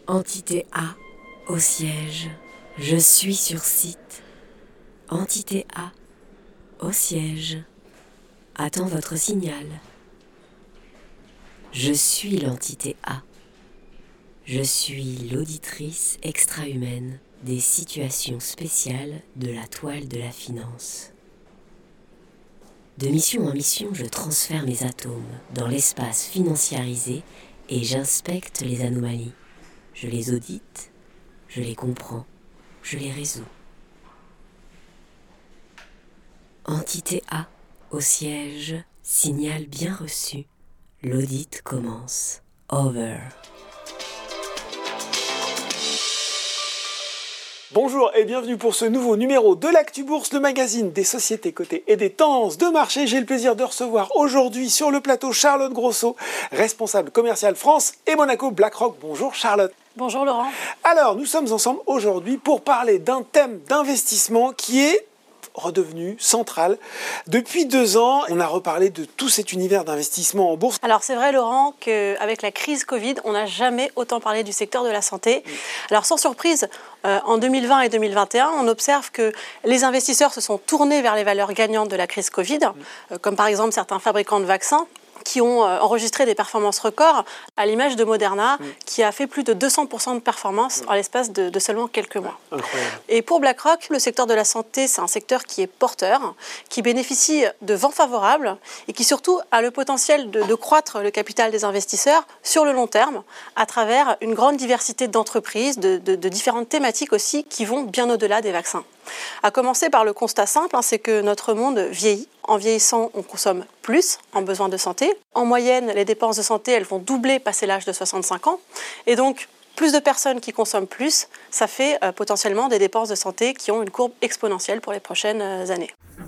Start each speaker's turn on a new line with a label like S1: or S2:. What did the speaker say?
S1: Entité A, au siège, je suis sur site. Entité A, au siège, attends votre signal. Je suis l'entité A. Je suis l'auditrice extra-humaine des situations spéciales de la toile de la finance. De mission en mission, je transfère mes atomes dans l'espace financiarisé et j'inspecte les anomalies. Je les audite, je les comprends, je les résous. Entité A, au siège, signal bien reçu. L'audit commence. Over.
S2: Bonjour et bienvenue pour ce nouveau numéro de l'Actu Bourse, le magazine des sociétés cotées et des tendances de marché. J'ai le plaisir de recevoir aujourd'hui sur le plateau Charlotte Grosso, responsable commerciale France et Monaco BlackRock. Bonjour Charlotte.
S3: Bonjour Laurent.
S2: Alors, nous sommes ensemble aujourd'hui pour parler d'un thème d'investissement qui est redevenu central. Depuis 2 ans, on a reparlé de tout cet univers d'investissement en bourse.
S3: Alors c'est vrai Laurent qu'avec la crise Covid, on n'a jamais autant parlé du secteur de la santé. Alors sans surprise, en 2020 et 2021, on observe que les investisseurs se sont tournés vers les valeurs gagnantes de la crise Covid, comme par exemple certains fabricants de vaccins qui ont enregistré des performances records, à l'image de Moderna, qui a fait plus de 200% de performance en l'espace de seulement quelques mois.
S2: Incroyable.
S3: Et pour BlackRock, le secteur de la santé, c'est un secteur qui est porteur, qui bénéficie de vents favorables et qui surtout a le potentiel de croître le capital des investisseurs sur le long terme à travers une grande diversité d'entreprises, de différentes thématiques aussi qui vont bien au-delà des vaccins. À commencer par le constat simple, c'est que notre monde vieillit. En vieillissant, on consomme plus en besoins de santé. En moyenne, les dépenses de santé, elles vont doubler passé l'âge de 65 ans. Et donc, plus de personnes qui consomment plus, ça fait potentiellement des dépenses de santé qui ont une courbe exponentielle pour les prochaines années.